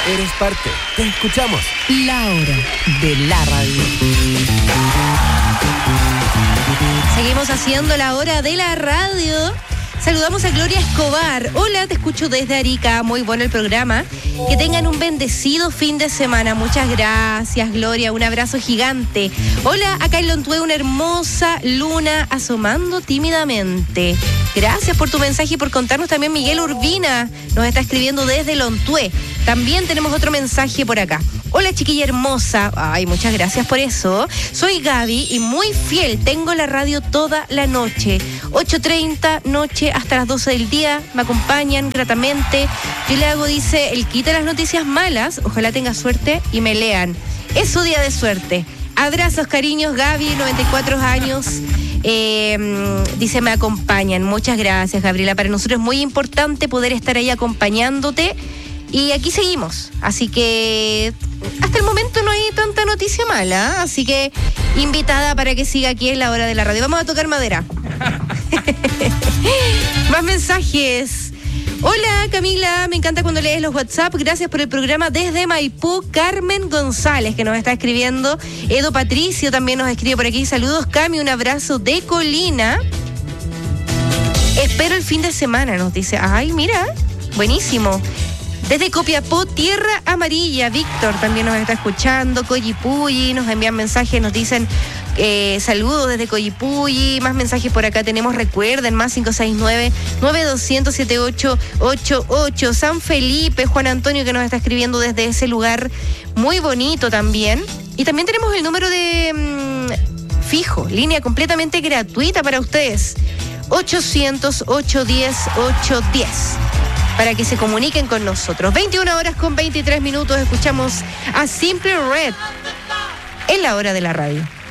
Eres parte. Te escuchamos. La hora de la radio. Seguimos haciendo la hora de la radio. Saludamos a Gloria Escobar. Hola, te escucho desde Arica. Muy bueno el programa. Que tengan un bendecido fin de semana. Muchas gracias, Gloria. Un abrazo gigante. Hola, acá en Lontué, una hermosa luna asomando tímidamente. Gracias por tu mensaje y por contarnos también. Miguel Urbina nos está escribiendo desde Lontué. También tenemos otro mensaje por acá. Hola, chiquilla hermosa. Ay, muchas gracias por eso. Soy Gaby y muy fiel. Tengo la radio toda la noche. 8:30 noche hasta las 12 del día. Me acompañan gratamente. Yo le hago, dice, el quita las noticias malas. Ojalá tenga suerte y me lean. Es su día de suerte. Abrazos, cariños, Gaby, 94 años. Dice, me acompañan. Muchas gracias, Gabriela. Para nosotros es muy importante poder estar ahí acompañándote. Y aquí seguimos, así que hasta el momento no hay tanta noticia mala, así que invitada para que siga aquí en la hora de la radio. Vamos a tocar madera. Más mensajes. Hola, Camila, me encanta cuando lees los WhatsApp. Gracias por el programa desde Maipú. Carmen González, que nos está escribiendo. Edo Patricio también nos escribe por aquí. Saludos, Cami, un abrazo de Colina. Espero el fin de semana, nos dice. Ay, mira, buenísimo. Desde Copiapó, Tierra Amarilla, Víctor también nos está escuchando. Coyipulli, nos envían mensajes, nos dicen saludos desde Coyipulli. Más mensajes por acá tenemos, recuerden, más 569-9200-7888. San Felipe, Juan Antonio, que nos está escribiendo desde ese lugar muy bonito también. Y también tenemos el número de fijo, línea completamente gratuita para ustedes. 800-810-810. Para que se comuniquen con nosotros. 21:23 escuchamos a Simple Red en la hora de la radio.